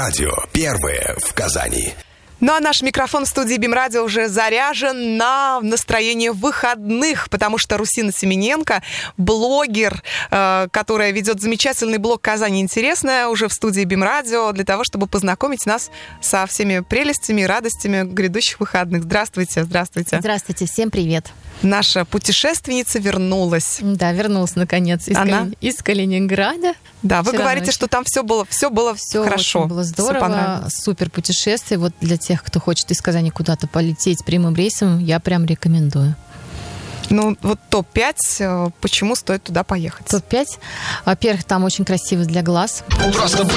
Радио. Первые в Казани. Ну а наш микрофон в студии БИМ-радио уже заряжен на настроение выходных, потому что Русина Семененко, блогер, которая ведет замечательный блог «Казань интересная», уже в студии БИМ-радио для того, чтобы познакомить нас со всеми прелестями и радостями грядущих выходных. Здравствуйте, здравствуйте. Здравствуйте, всем привет. Наша путешественница вернулась. Да, вернулась наконец из Калининграда. Да, вы говорите, что там все было хорошо. Очень было здорово, супер путешествие. Вот для тех, кто хочет из Казани куда-то полететь прямым рейсом, я прям рекомендую. Ну, вот топ-5, почему стоит туда поехать? Топ-5. Во-первых, там очень красиво для глаз. Просто